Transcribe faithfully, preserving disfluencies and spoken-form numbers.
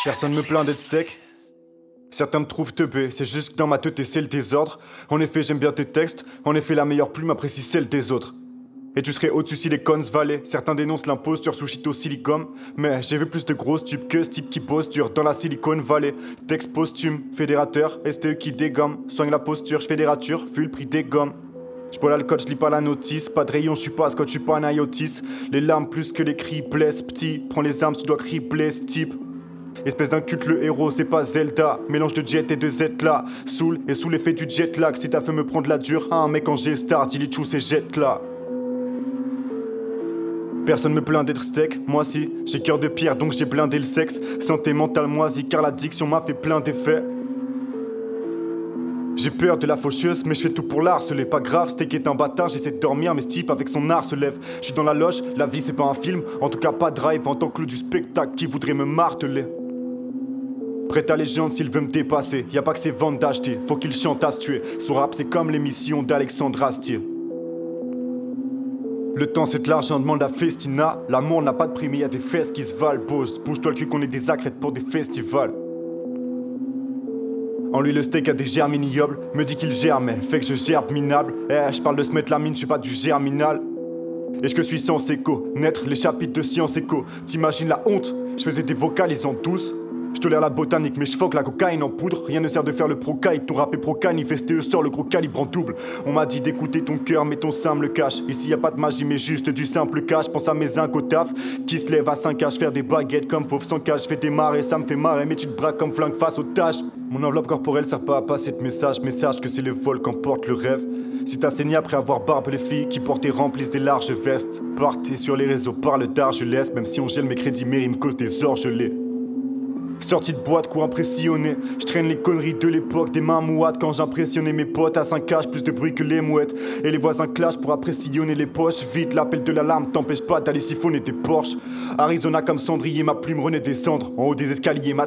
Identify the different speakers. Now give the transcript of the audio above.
Speaker 1: Personne me plaint d'être steak. Certains me trouvent teubé, c'est juste que dans ma tête c'est le désordre. En effet j'aime bien tes textes, en effet la meilleure plume apprécie celle des autres. Et tu serais au-dessus Silicon Valley. Certains dénoncent l'imposture sous Chito Silicon. Mais j'ai vu plus de grosses tubes que ce type qui posture dans la Silicon Valley. Texte posthume, fédérateur, S T E qui dégomme. Soigne la posture, j'fais des ratures, vu le prix des gommes. J'bois l'alcool, j'lis pas la notice. Pas de rayon, j'suis pas scotch, j'suis pas un Iotis. Les larmes plus que les cris blessent petit. Prends les armes, tu dois crier blesse type. Espèce d'inculte, le héros, c'est pas Zelda. Mélange de jet et de Z là. Soul et sous l'effet du jet lag. Si t'as fait me prendre la dure, un mec en G-Star, il est chou ces jet là. Personne me plaint d'être steak, moi si. J'ai cœur de pierre donc j'ai blindé le sexe. Santé mentale moisie car l'addiction m'a fait plein d'effets. J'ai peur de la faucheuse mais je fais tout pour l'harceler. Pas grave, steak est un bâtard, j'essaie de dormir mais ce type avec son art se lève. Je suis dans la loge, la vie c'est pas un film. En tout cas pas drive en tant que clou du spectacle qui voudrait me marteler. Prête à légende s'il veut me dépasser. Y'a pas que ses ventes d'acheter, faut qu'il chante à se tuer. Son rap c'est comme l'émission d'Alexandre Astier. Le temps c'est de l'argent, demande la festina. L'amour n'a pas de prix mais y'a des fesses qui se valent. Pose, bouge-toi le cul qu'on est des accrètes pour des festivals. En lui le steak a des germes ignobles. Me dit qu'il germait, fait que je gerbe minable. Eh, je parle de se mettre la mine, je suis pas du germinal. Et je que suis sans écho, naître les chapitres de science éco. T'imagines la honte, je faisais des vocalisants douces. Je tolère la botanique mais je foque la cocaïne en poudre. Rien ne sert de faire le procaïque, ton rap est pro-canifesté, sort le gros calibre en double. On m'a dit d'écouter ton cœur mais ton sein me le cache. Ici y a pas de magie mais juste du simple cash. Pense à mes incos taf qui se lèvent à cinq H. Faire des baguettes comme fauve sans cash. Fais démarrer, ça me fait marrer mais tu te braques comme flingue face aux tâches. Mon enveloppe corporelle sert pas à passer de message. Message que c'est le vol qu'emporte le rêve. Si t'as saigné après avoir barbe les filles qui portent et remplissent des larges vestes. Partent et sur les réseaux parlent d'art je laisse. Même si on gèle mes crédits mais ils me causent des orgelets. Sorti de boîte, quoi impressionné. Je traîne les conneries de l'époque, des mains mouates quand j'impressionnais mes potes à cinq H, plus de bruit que les mouettes. Et les voisins clashent pour apprécier les poches. Vite, l'appel de l'alarme t'empêche pas d'aller siphonner tes Porsche. Arizona comme cendrier, ma plume renaît des cendres. En haut des escaliers, ma